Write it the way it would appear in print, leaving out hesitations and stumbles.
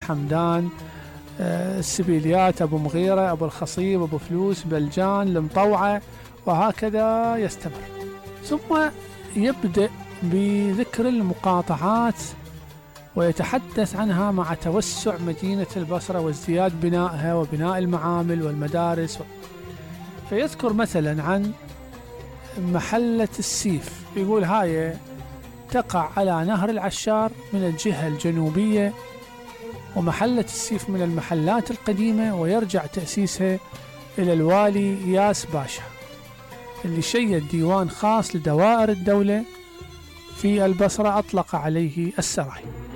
حمدان، السبيليات، أبو مغيرة، أبو الخصيب، أبو فلوس، بلجان، المطوعة، وهكذا يستمر. ثم يبدأ بذكر المقاطعات ويتحدث عنها مع توسع مدينة البصرة وازدياد بنائها وبناء المعامل والمدارس. فيذكر مثلا عن محلة السيف، يقول هاي تقع على نهر العشار من الجهة الجنوبية، ومحلة السيف من المحلات القديمة، ويرجع تأسيسها إلى الوالي ياس باشا اللي شيد ديوان خاص لدوائر الدولة في البصرة أطلق عليه السراي.